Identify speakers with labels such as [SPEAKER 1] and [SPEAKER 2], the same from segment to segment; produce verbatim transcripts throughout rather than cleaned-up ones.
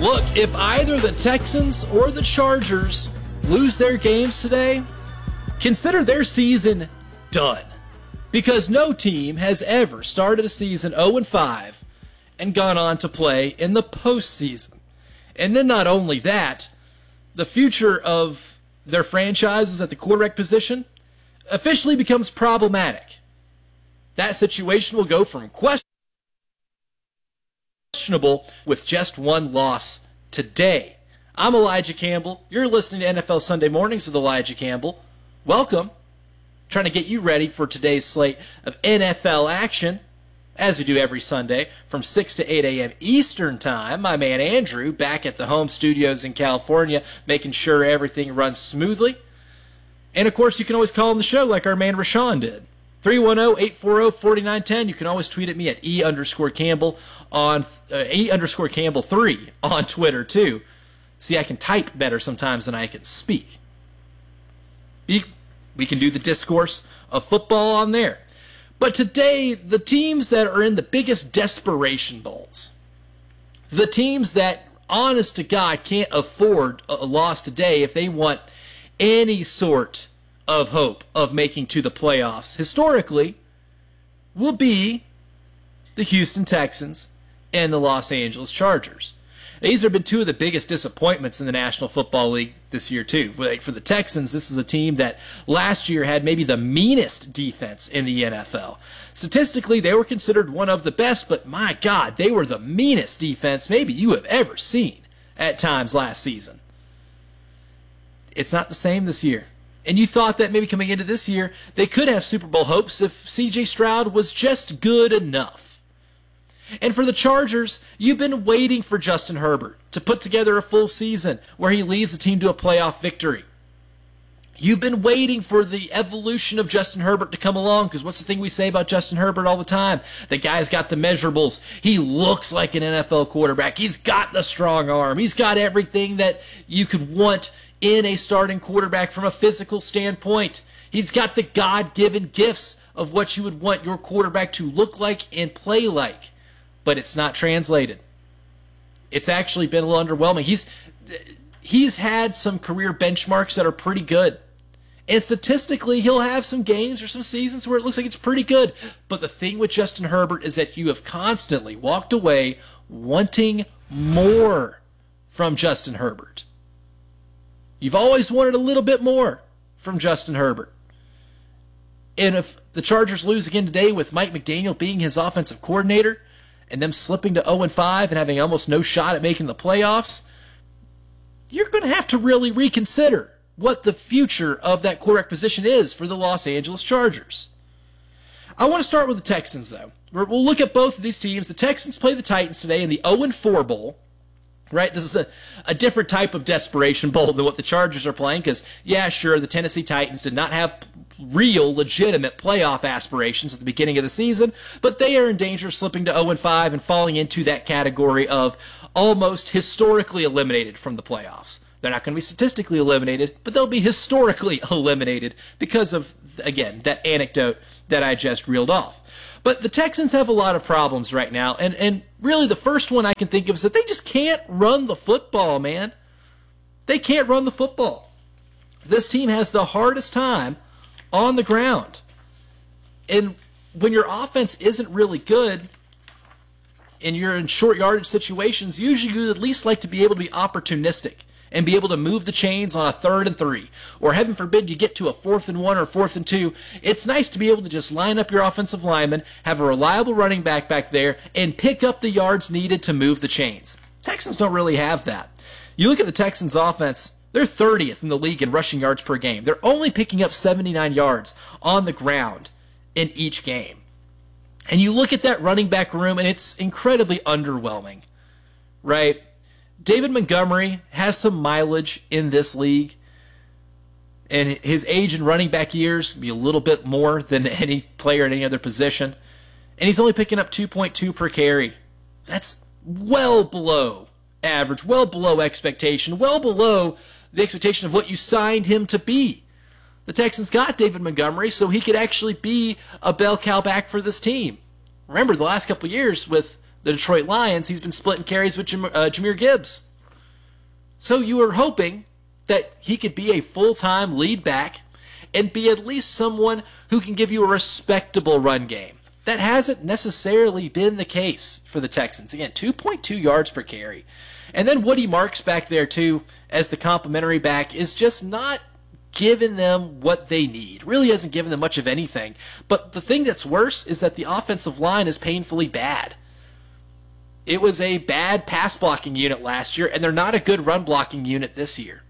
[SPEAKER 1] Look, if either the Texans or the Chargers lose their games today, consider their season done. Because no team has ever started a season oh and five and gone on to play in the postseason. And then not only that, the future of their franchises at the quarterback position officially becomes problematic. That situation will go from questionable with just one loss today. I'm Elijah Campbell. You're listening to N F L Sunday Mornings with Elijah Campbell. Welcome. Trying to get you ready for today's slate of N F L action, as we do every Sunday from six to eight a.m. Eastern Time. My man Andrew back at the home studios in California, making sure everything runs smoothly. And, of course, you can always call on the show like our man Rashawn did. three one zero, eight four zero, four nine one zero. You can always tweet at me at E underscore Campbell on uh, E underscore Campbell three on Twitter, too. See, I can type better sometimes than I can speak. We, we can do the discourse of football on there. But today, the teams that are in the biggest desperation bowls, the teams that, honest to God, can't afford a loss today if they want any sort of hope of making to the playoffs, historically, will be the Houston Texans and the Los Angeles Chargers. These have been two of the biggest disappointments in the National Football League this year, too. Like for the Texans, this is a team that last year had maybe the meanest defense in the N F L. Statistically, they were considered one of the best, but my God, they were the meanest defense maybe you have ever seen at times last season. It's not the same this year. And you thought that maybe coming into this year, they could have Super Bowl hopes if C J Stroud was just good enough. And for the Chargers, you've been waiting for Justin Herbert to put together a full season where he leads the team to a playoff victory. You've been waiting for the evolution of Justin Herbert to come along, because what's the thing we say about Justin Herbert all the time? The guy's got the measurables. He looks like an N F L quarterback. He's got the strong arm. He's got everything that you could want in a starting quarterback from a physical standpoint. He's got the God-given gifts of what you would want your quarterback to look like and play like. But it's not translated. It's actually been a little underwhelming. He's he's had some career benchmarks that are pretty good. And statistically, he'll have some games or some seasons where it looks like it's pretty good. But the thing with Justin Herbert is that you have constantly walked away wanting more from Justin Herbert. You've always wanted a little bit more from Justin Herbert. And if the Chargers lose again today with Mike McDaniel being his offensive coordinator and them slipping to oh and five and having almost no shot at making the playoffs, you're going to have to really reconsider what the future of that quarterback position is for the Los Angeles Chargers. I want to start with the Texans, though. We'll look at both of these teams. The Texans play the Titans today in the oh and four Bowl. Right, this is a, a different type of desperation bowl than what the Chargers are playing because, yeah, sure, the Tennessee Titans did not have real, legitimate playoff aspirations at the beginning of the season, but they are in danger of slipping to oh and five and falling into that category of almost historically eliminated from the playoffs. They're not going to be statistically eliminated, but they'll be historically eliminated because of, again, that anecdote that I just reeled off. But the Texans have a lot of problems right now, and, and really the first one I can think of is that they just can't run the football, man. They can't run the football. This team has the hardest time on the ground. And when your offense isn't really good and you're in short yardage situations, usually you at least like to be able to be opportunistic and be able to move the chains on a third and three. Or heaven forbid you get to a fourth and one or fourth and two. It's nice to be able to just line up your offensive lineman, have a reliable running back back there, and pick up the yards needed to move the chains. Texans don't really have that. You look at the Texans' offense, they're thirtieth in the league in rushing yards per game. They're only picking up seventy-nine yards on the ground in each game. And you look at that running back room, and it's incredibly underwhelming, right? David Montgomery has some mileage in this league, and his age and running back years be a little bit more than any player at any other position, and he's only picking up two point two per carry. That's well below average, well below expectation, well below the expectation of what you signed him to be. The Texans got David Montgomery so he could actually be a bell cow back for this team. Remember, the last couple of years with the Detroit Lions, he's been splitting carries with Jam- uh, Jahmyr Gibbs. So you were hoping that he could be a full-time lead back and be at least someone who can give you a respectable run game. That hasn't necessarily been the case for the Texans. Again, two point two yards per carry. And then Woody Marks back there, too, as the complimentary back, is just not giving them what they need. Really hasn't given them much of anything. But the thing that's worse is that the offensive line is painfully bad. It was a bad pass blocking unit last year, and they're not a good run blocking unit this year.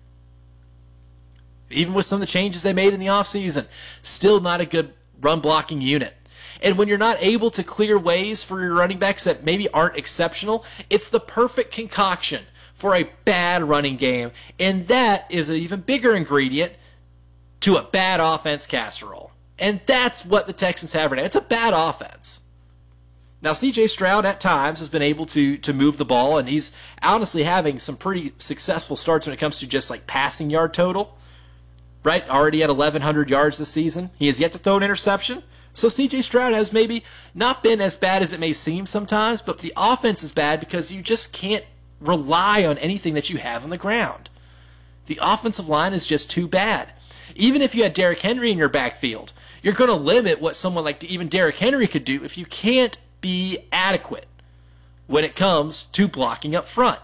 [SPEAKER 1] Even with some of the changes they made in the offseason, still not a good run blocking unit. And when you're not able to clear ways for your running backs that maybe aren't exceptional, it's the perfect concoction for a bad running game. And that is an even bigger ingredient to a bad offense casserole. And that's what the Texans have right now. It's a bad offense. Now, C J Stroud at times has been able to to move the ball, and he's honestly having some pretty successful starts when it comes to just like passing yard total. Right? Already at eleven hundred yards this season. He has yet to throw an interception. So C J Stroud has maybe not been as bad as it may seem sometimes, but the offense is bad because you just can't rely on anything that you have on the ground. The offensive line is just too bad. Even if you had Derrick Henry in your backfield, you're going to limit what someone like even Derrick Henry could do if you can't be adequate when it comes to blocking up front.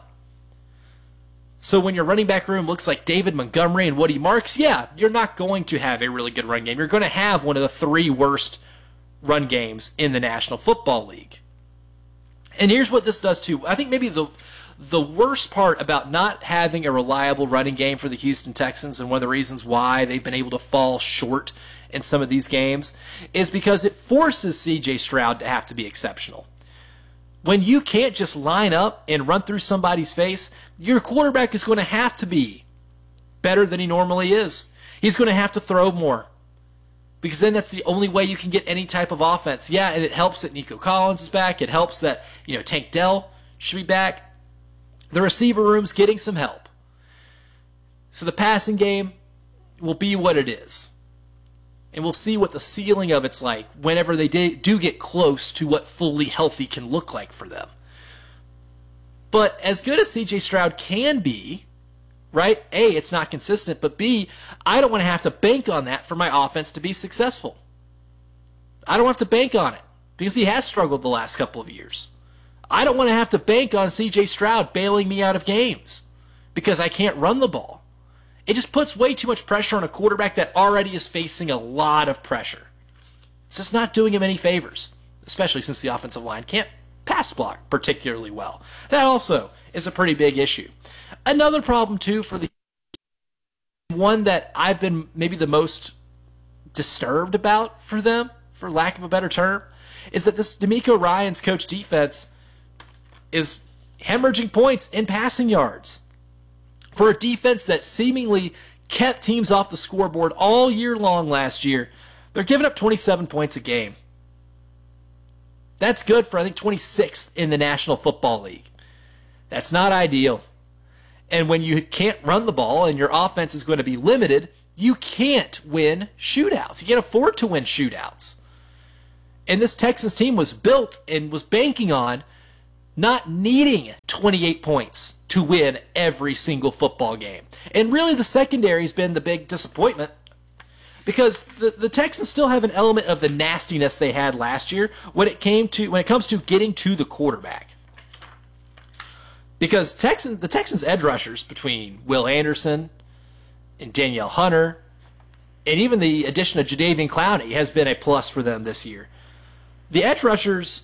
[SPEAKER 1] So when your running back room looks like David Montgomery and Woody Marks, yeah, you're not going to have a really good run game. You're going to have one of the three worst run games in the National Football League. And here's what this does too. I think maybe the the worst part about not having a reliable running game for the Houston Texans, and one of the reasons why they've been able to fall short in some of these games, is because it forces C J Stroud to have to be exceptional. When you can't just line up and run through somebody's face, your quarterback is going to have to be better than he normally is. He's going to have to throw more, because then that's the only way you can get any type of offense. Yeah, and it helps that Nico Collins is back. It helps that, you know, Tank Dell should be back. The receiver room's getting some help. So the passing game will be what it is. And we'll see what the ceiling of it's like whenever they do get close to what fully healthy can look like for them. But as good as C J Stroud can be, right? A, it's not consistent, but B, I don't want to have to bank on that for my offense to be successful. I don't have to bank on it because he has struggled the last couple of years. I don't want to have to bank on C J Stroud bailing me out of games because I can't run the ball. It just puts way too much pressure on a quarterback that already is facing a lot of pressure. It's just not doing him any favors, especially since the offensive line can't pass block particularly well. That also is a pretty big issue. Another problem, too, for the one that I've been maybe the most disturbed about for them, for lack of a better term, is that this DeMeco Ryans coach defense is hemorrhaging points in passing yards. For a defense that seemingly kept teams off the scoreboard all year long last year, they're giving up twenty-seven points a game. That's good for, I think, twenty-sixth in the National Football League. That's not ideal. And when you can't run the ball and your offense is going to be limited, you can't win shootouts. You can't afford to win shootouts. And this Texans team was built and was banking on not needing twenty-eight points to win every single football game. And really the secondary has been the big disappointment, because the, the Texans still have an element of the nastiness they had last year when it came to when it comes to getting to the quarterback. Because Texans, the Texans edge rushers between Will Anderson and Danielle Hunter, and even the addition of Jadeveon Clowney has been a plus for them this year. The edge rushers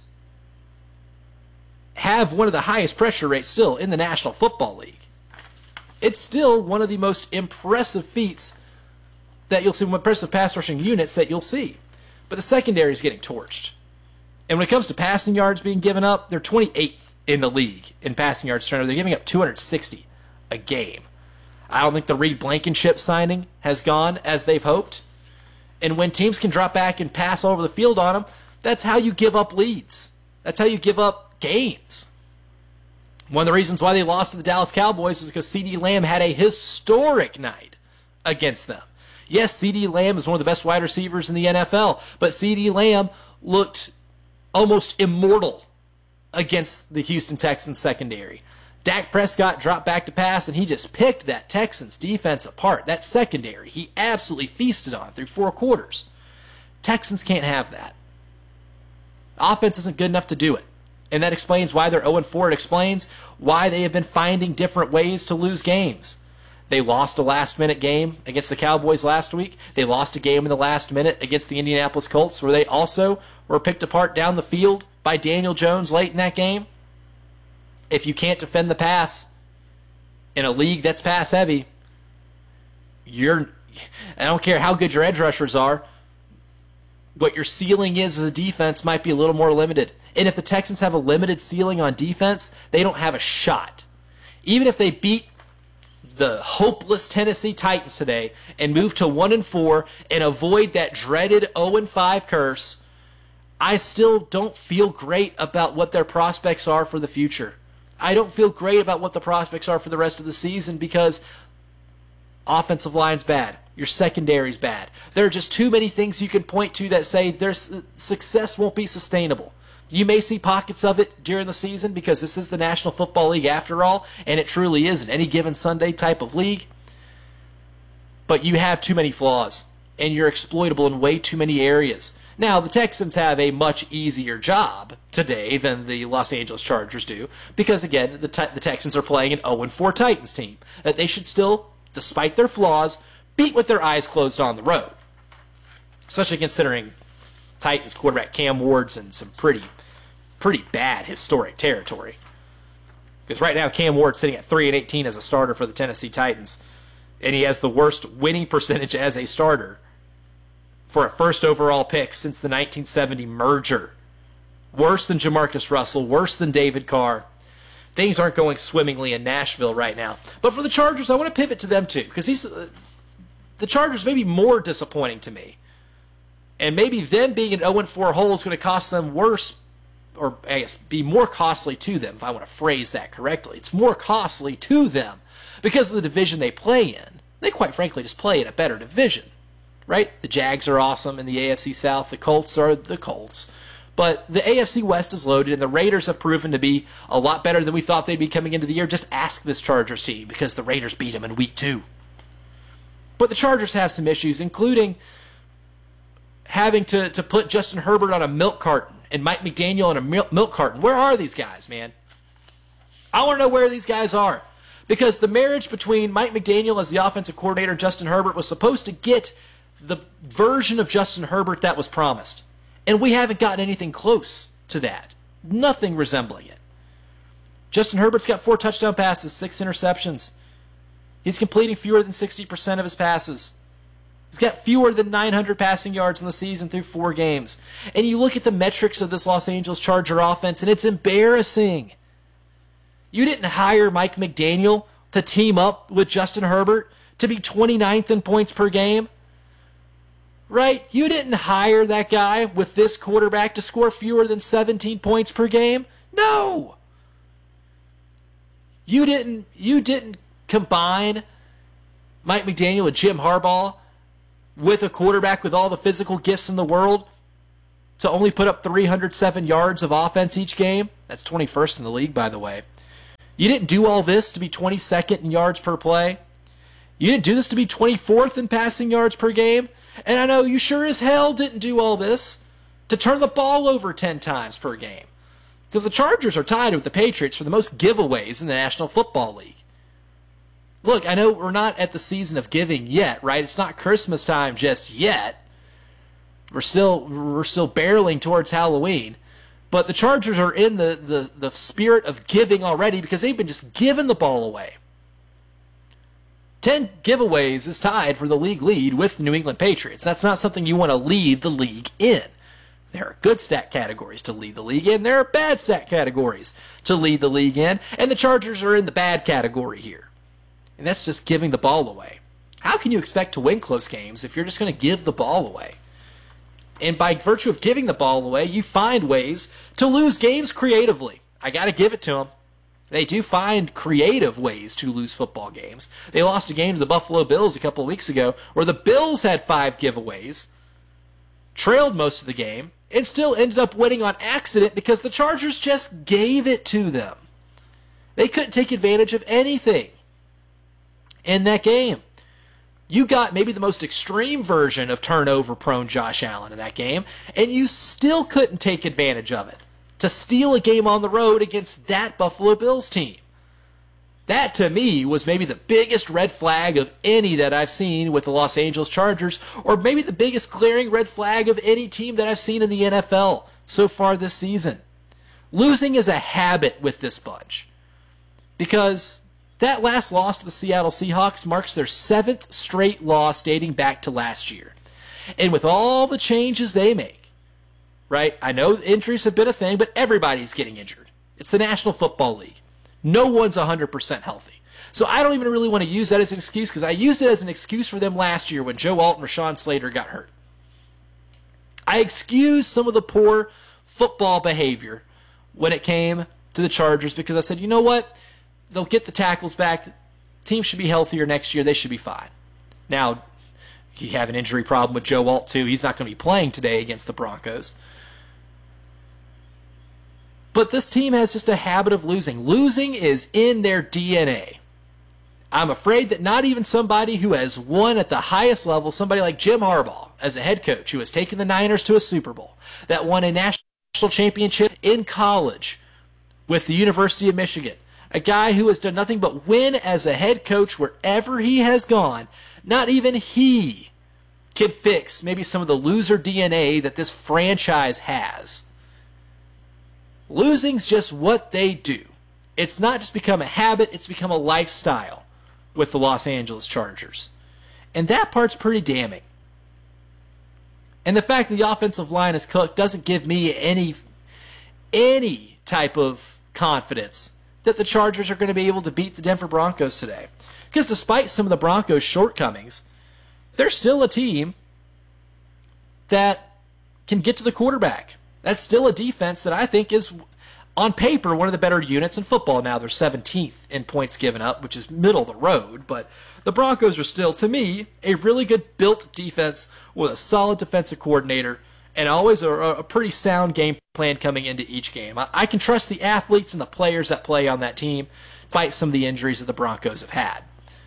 [SPEAKER 1] have one of the highest pressure rates still in the National Football League. It's still one of the most impressive feats that you'll see, impressive pass rushing units that you'll see. But the secondary is getting torched. And when it comes to passing yards being given up, they're twenty-eighth in the league in passing yards turnover. They're giving up two hundred sixty a game. I don't think the Reed Blankenship signing has gone as they've hoped. And when teams can drop back and pass all over the field on them, that's how you give up leads. That's how you give up games. One of the reasons why they lost to the Dallas Cowboys is because CeeDee Lamb had a historic night against them. Yes, CeeDee Lamb is one of the best wide receivers in the N F L, but CeeDee Lamb looked almost immortal against the Houston Texans secondary. Dak Prescott dropped back to pass, and he just picked that Texans defense apart. That secondary, he absolutely feasted on through four quarters. Texans can't have that. Offense isn't good enough to do it. And that explains why they're oh and four. It explains why they have been finding different ways to lose games. They lost a last-minute game against the Cowboys last week. They lost a game in the last minute against the Indianapolis Colts, where they also were picked apart down the field by Daniel Jones late in that game. If you can't defend the pass in a league that's pass-heavy, you're, I don't care how good your edge rushers are, what your ceiling is as a defense might be a little more limited. And if the Texans have a limited ceiling on defense, they don't have a shot. Even if they beat the hopeless Tennessee Titans today and move to one and four and avoid that dreaded oh and five curse, I still don't feel great about what their prospects are for the future. I don't feel great about what the prospects are for the rest of the season because offensive line's bad. Your secondary's bad. There are just too many things you can point to that say their success won't be sustainable. You may see pockets of it during the season because this is the National Football League after all, and it truly is an any given Sunday type of league. But you have too many flaws, and you're exploitable in way too many areas. Now, the Texans have a much easier job today than the Los Angeles Chargers do because, again, the, the Texans are playing an oh and four Titans team that they should still, despite their flaws, beat with their eyes closed on the road. Especially considering Titans quarterback Cam Ward's in some pretty, pretty bad historic territory. Because right now Cam Ward's sitting at three and eighteen as a starter for the Tennessee Titans, and he has the worst winning percentage as a starter for a first overall pick since the nineteen seventy merger. Worse than Jamarcus Russell, worse than David Carr. Things aren't going swimmingly in Nashville right now. But for the Chargers, I want to pivot to them too, because these uh, the Chargers may be more disappointing to me. And maybe them being an oh and four hole is going to cost them worse, or I guess be more costly to them, if I want to phrase that correctly. It's more costly to them because of the division they play in. They quite frankly just play in a better division. Right? The Jags are awesome in the A F C South. The Colts are the Colts. But the A F C West is loaded, and the Raiders have proven to be a lot better than we thought they'd be coming into the year. Just ask this Chargers team, because the Raiders beat them in week two. But the Chargers have some issues, including having to, to put Justin Herbert on a milk carton and Mike McDaniel on a milk, milk carton. Where are these guys, man? I want to know where these guys are. Because the marriage between Mike McDaniel as the offensive coordinator and Justin Herbert was supposed to get the version of Justin Herbert that was promised. And we haven't gotten anything close to that. Nothing resembling it. Justin Herbert's got four touchdown passes, six interceptions. He's completing fewer than sixty percent of his passes. He's got fewer than nine hundred passing yards in the season through four games. And you look at the metrics of this Los Angeles Charger offense, and it's embarrassing. You didn't hire Mike McDaniel to team up with Justin Herbert to be twenty-ninth in points per game. Right? You didn't hire that guy with this quarterback to score fewer than seventeen points per game. No! You didn't you didn't combine Mike McDaniel and Jim Harbaugh with a quarterback with all the physical gifts in the world to only put up three hundred seven yards of offense each game. That's twenty-first in the league, by the way. You didn't do all this to be twenty-second in yards per play. You didn't do this to be twenty-fourth in passing yards per game. And I know you sure as hell didn't do all this to turn the ball over ten times per game. Because the Chargers are tied with the Patriots for the most giveaways in the National Football League. Look, I know we're not at the season of giving yet, right? It's not Christmas time just yet. We're still we're still barreling towards Halloween. But the Chargers are in the, the, the spirit of giving already because they've been just giving the ball away. ten giveaways is tied for the league lead with the New England Patriots. That's not something you want to lead the league in. There are good stat categories to lead the league in. There are bad stat categories to lead the league in. And the Chargers are in the bad category here. And that's just giving the ball away. How can you expect to win close games if you're just going to give the ball away? And by virtue of giving the ball away, you find ways to lose games creatively. I got to give it to them. They do find creative ways to lose football games. They lost a game to the Buffalo Bills a couple of weeks ago where the Bills had five giveaways, trailed most of the game, and still ended up winning on accident because the Chargers just gave it to them. They couldn't take advantage of anything in that game. You got maybe the most extreme version of turnover-prone Josh Allen in that game, and you still couldn't take advantage of it to steal a game on the road against that Buffalo Bills team. That, to me, was maybe the biggest red flag of any that I've seen with the Los Angeles Chargers, or maybe the biggest glaring red flag of any team that I've seen in the N F L so far this season. Losing is a habit with this bunch, because that last loss to the Seattle Seahawks marks their seventh straight loss dating back to last year. And with all the changes they make, right, I know injuries have been a thing, but everybody's getting injured. It's the National Football League. No one's one hundred percent healthy. So I don't even really want to use that as an excuse, because I used it as an excuse for them last year when Joe Alt and Rashawn Slater got hurt. I excused some of the poor football behavior when it came to the Chargers, because I said, you know what? They'll get the tackles back. Team should be healthier next year. They should be fine. Now, you have an injury problem with Joe Alt, too. He's not going to be playing today against the Broncos. But this team has just a habit of losing. Losing is in their D N A. I'm afraid that not even somebody who has won at the highest level, somebody like Jim Harbaugh as a head coach who has taken the Niners to a Super Bowl, that won a national championship in college with the University of Michigan, a guy who has done nothing but win as a head coach wherever he has gone, not even he can fix maybe some of the loser D N A that this franchise has. Losing's just what they do. It's not just become a habit, it's become a lifestyle with the Los Angeles Chargers. And that part's pretty damning. And the fact that the offensive line is cooked doesn't give me any, any type of confidence that the Chargers are going to be able to beat the Denver Broncos today. Because despite some of the Broncos' shortcomings, they're still a team that can get to the quarterback. That's still a defense that I think is, on paper, one of the better units in football. Now they're seventeenth in points given up, which is middle of the road, but the Broncos are still, to me, a really good built defense with a solid defensive coordinator and always a, a pretty sound game plan coming into each game. I, I can trust the athletes and the players that play on that team, despite some of the injuries that the Broncos have had.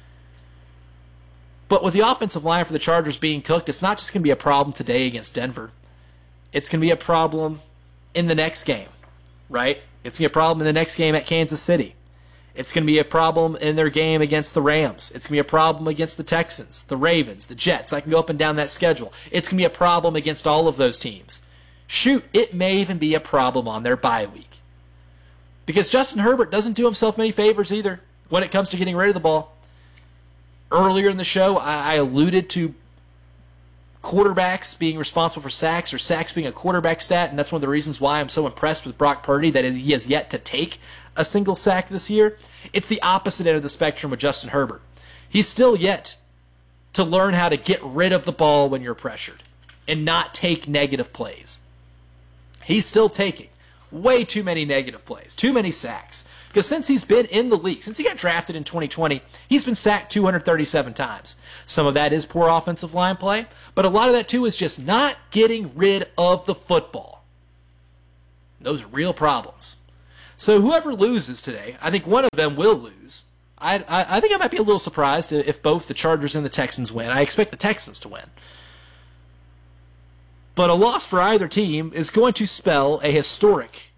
[SPEAKER 1] But with the offensive line for the Chargers being cooked, it's not just going to be a problem today against Denver. It's going to be a problem in the next game, right? It's going to be a problem in the next game at Kansas City. It's going to be a problem in their game against the Rams. It's going to be a problem against the Texans, the Ravens, the Jets. I can go up and down that schedule. It's going to be a problem against all of those teams. Shoot, it may even be a problem on their bye week. Because Justin Herbert doesn't do himself many favors either when it comes to getting rid of the ball. Earlier in the show, I alluded to quarterbacks being responsible for sacks, or sacks being a quarterback stat, and that's one of the reasons why I'm so impressed with Brock Purdy, that he has yet to take a single sack this year. It's the opposite end of the spectrum with Justin Herbert. He's still yet to learn how to get rid of the ball when you're pressured and not take negative plays. He's still taking way too many negative plays, too many sacks. Because since he's been in the league, since he got drafted in twenty twenty, he's been sacked two hundred thirty-seven times. Some of that is poor offensive line play, but a lot of that too is just not getting rid of the football. Those are real problems. So whoever loses today, I think one of them will lose. I, I, I think I might be a little surprised if both the Chargers and the Texans win. I expect the Texans to win. But a loss for either team is going to spell a historic,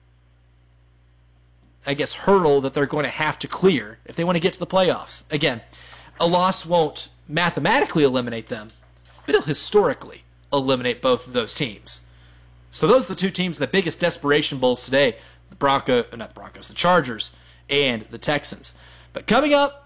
[SPEAKER 1] I guess, hurdle that they're going to have to clear if they want to get to the playoffs. Again, a loss won't mathematically eliminate them, but it'll historically eliminate both of those teams. So those are the two teams in the biggest desperation bowls today, the Bronco, not the Broncos, the Chargers and the Texans. But coming up,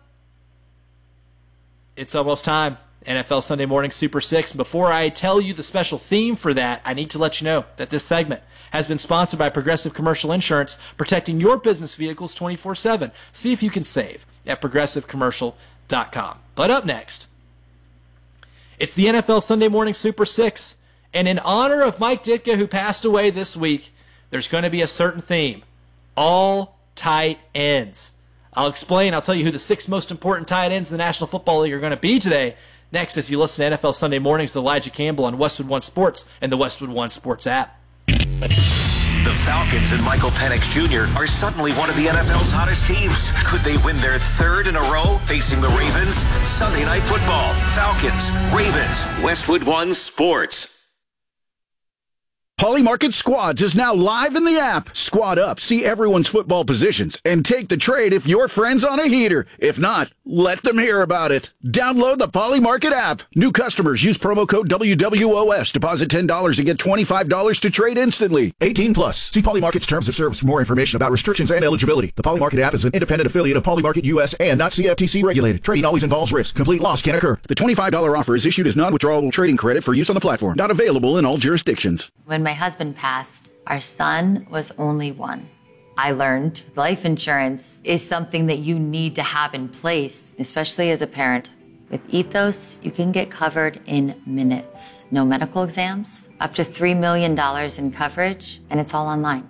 [SPEAKER 1] it's almost time. N F L Sunday Morning Super six. And before I tell you the special theme for that, I need to let you know that this segment has been sponsored by Progressive Commercial Insurance, protecting your business vehicles twenty-four seven. See if you can save at progressive commercial dot com. But up next, it's the N F L Sunday Morning Super six. And in honor of Mike Ditka, who passed away this week, there's going to be a certain theme. All tight ends. I'll explain. I'll tell you who the six most important tight ends in the National Football League are going to be today. Next, as you listen to N F L Sunday Mornings with Elijah Campbell on Westwood One Sports and the Westwood One Sports app.
[SPEAKER 2] The Falcons and Michael Penix Junior are suddenly one of the N F L's hottest teams. Could they win their third in a row facing the Ravens? Sunday Night Football. Falcons, Ravens, Westwood One Sports.
[SPEAKER 3] Polymarket Squads is now live in the app. Squad up, see everyone's football positions, and take the trade if your friend's on a heater. If not, let them hear about it. Download the Polymarket app. New customers use promo code W W O S. Deposit ten dollars and get twenty-five dollars to trade instantly. eighteen plus. See Polymarket's terms of service for more information about restrictions and eligibility. The Polymarket app is an independent affiliate of Polymarket U S and not C F T C regulated. Trading always involves risk. Complete loss can occur. The twenty-five dollars offer is issued as non-withdrawable trading credit for use on the platform. Not available in all jurisdictions.
[SPEAKER 4] When my husband passed, our son was only one. I learned life insurance is something that you need to have in place, especially as a parent. With Ethos, you can get covered in minutes. No medical exams, up to three million dollars in coverage, and it's all online.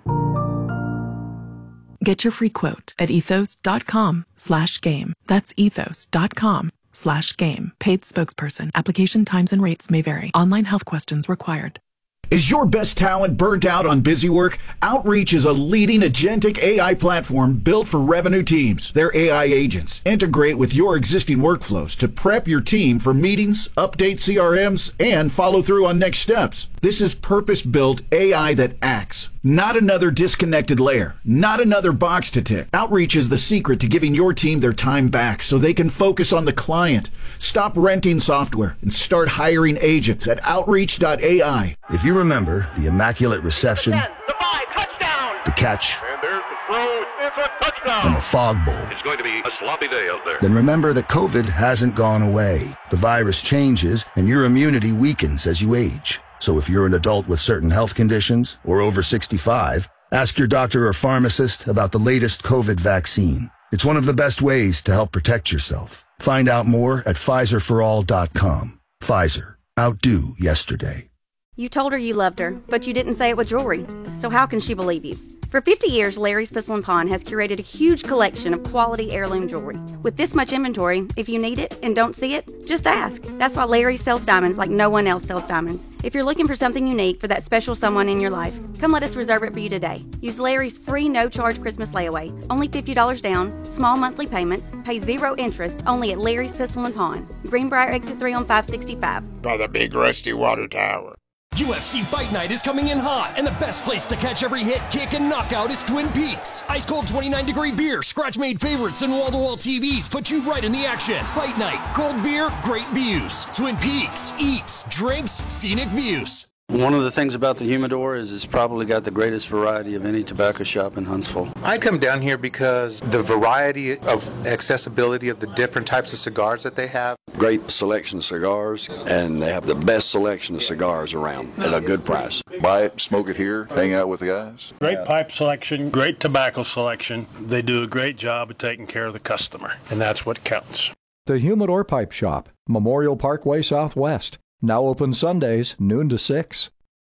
[SPEAKER 5] Get your free quote at ethos.com slash game. That's ethos.com slash game. Paid spokesperson. Application times and rates may vary. Online health questions required.
[SPEAKER 3] Is your best talent burnt out on busy work? Outreach is a leading agentic A I platform built for revenue teams. Their A I agents integrate with your existing workflows to prep your team for meetings, update C R Ms, and follow through on next steps. This is purpose-built A I that acts, not another disconnected layer, not another box to tick. Outreach is the secret to giving your team their time back so they can focus on the client. Stop renting software and start hiring agents at outreach dot A I.
[SPEAKER 6] If you remember the immaculate reception,
[SPEAKER 7] the five, touchdown,
[SPEAKER 6] the catch,
[SPEAKER 7] and there's the throw, it's a touchdown,
[SPEAKER 6] and the fog bowl,
[SPEAKER 7] it's going to be a sloppy day out there.
[SPEAKER 6] Then remember that COVID hasn't gone away. The virus changes and your immunity weakens as you age. So if you're an adult with certain health conditions or over sixty-five, ask your doctor or pharmacist about the latest COVID vaccine. It's one of the best ways to help protect yourself. Find out more at Pfizer for all dot com. Pfizer. Outdo yesterday.
[SPEAKER 8] You told her you loved her, but you didn't say it with jewelry. So how can she believe you? For fifty years, Larry's Pistol and Pawn has curated a huge collection of quality heirloom jewelry. With this much inventory, if you need it and don't see it, just ask. That's why Larry sells diamonds like no one else sells diamonds. If you're looking for something unique for that special someone in your life, come let us reserve it for you today. Use Larry's free no-charge Christmas layaway. Only fifty dollars down, small monthly payments, pay zero interest, only at Larry's Pistol and Pawn. Greenbrier Exit three on five sixty-five.
[SPEAKER 9] By the big rusty water tower.
[SPEAKER 10] U F C Fight Night is coming in hot, and the best place to catch every hit, kick, and knockout is Twin Peaks. Ice-cold twenty-nine degree beer, scratch-made favorites, and wall-to-wall T Vs put you right in the action. Fight Night, cold beer, great views. Twin Peaks, eats, drinks, scenic views.
[SPEAKER 11] One of the things about the Humidor is it's probably got the greatest variety of any tobacco shop in Huntsville.
[SPEAKER 12] I come down here because the variety of accessibility of the different types of cigars that they have.
[SPEAKER 13] Great selection of cigars, and they have the best selection of cigars around at a good price.
[SPEAKER 14] Buy it, smoke it here, hang out with the guys.
[SPEAKER 15] Great pipe selection, great tobacco selection. They do a great job of taking care of the customer, and that's what counts.
[SPEAKER 16] The Humidor Pipe Shop, Memorial Parkway Southwest. Now open Sundays, noon to six.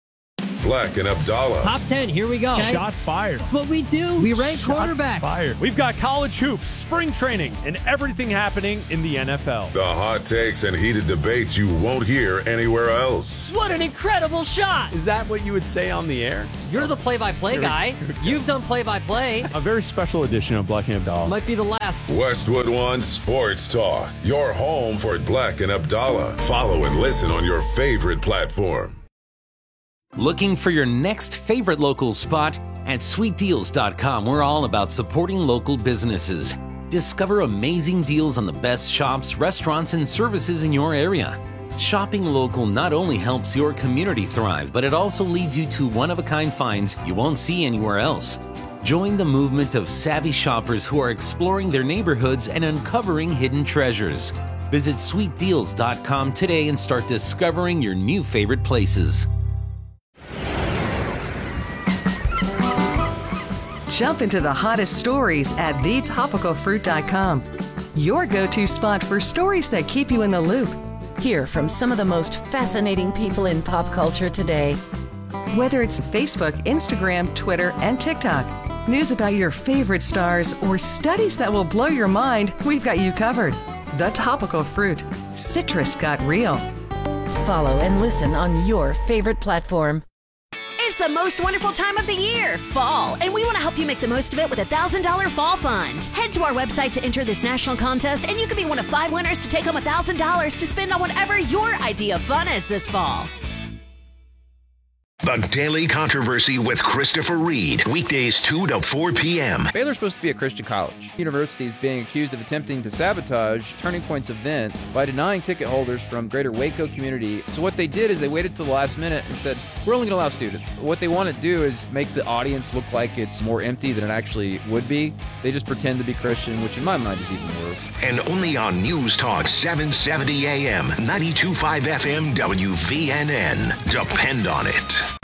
[SPEAKER 17] Black and Abdallah.
[SPEAKER 18] Top ten, here we go.
[SPEAKER 19] Okay. Shots fired.
[SPEAKER 18] That's what we do. We rank
[SPEAKER 19] Shots
[SPEAKER 18] quarterbacks.
[SPEAKER 19] Fired. We've got college hoops, spring training, and everything happening in the N F L.
[SPEAKER 17] The hot takes and heated debates you won't hear anywhere else.
[SPEAKER 18] What an incredible shot.
[SPEAKER 19] Is that what you would say on the air?
[SPEAKER 18] You're the play-by-play guy. You've done play-by-play.
[SPEAKER 19] A very special edition of Black and Abdallah.
[SPEAKER 18] Might be the last.
[SPEAKER 17] Westwood One Sports Talk. Your home for Black and Abdallah. Follow and listen on your favorite platform.
[SPEAKER 20] Looking for your next favorite local spot? At sweet deals dot com, we're all about supporting local businesses. Discover amazing deals on the best shops, restaurants, and services in your area. Shopping local not only helps your community thrive, but it also leads you to one-of-a-kind finds you won't see anywhere else. Join the movement of savvy shoppers who are exploring their neighborhoods and uncovering hidden treasures. Visit sweet deals dot com today and start discovering your new favorite places.
[SPEAKER 21] Jump into the hottest stories at the topical fruit dot com. Your go-to spot for stories that keep you in the loop.
[SPEAKER 22] Hear from some of the most fascinating people in pop culture today.
[SPEAKER 21] Whether it's Facebook, Instagram, Twitter, and TikTok, news about your favorite stars, or studies that will blow your mind, we've got you covered. The Topical Fruit. Citrus got real.
[SPEAKER 22] Follow and listen on your favorite platform.
[SPEAKER 23] It's
[SPEAKER 1] It's the most wonderful time of the year, fall, and we want to help you make the most of it with a one thousand dollars Fall Fund. Head to our website to enter this national contest, and you could be one of five winners to take home one thousand dollars to spend on whatever your idea of fun is this fall.
[SPEAKER 2] The Daily Controversy with Christopher Reed. Weekdays two to four p.m.
[SPEAKER 23] Baylor's supposed to be a Christian college. University is being accused of attempting to sabotage Turning Point's event by denying ticket holders from greater Waco community. So what they did is they waited till the last minute and said, we're only going to allow students. What they want to do is make the audience look like it's more empty than it actually would be. They just pretend to be Christian, which in my mind is even worse.
[SPEAKER 2] And only on News Talk seven seventy A M, ninety-two point five F M, W V N N. Depend on it.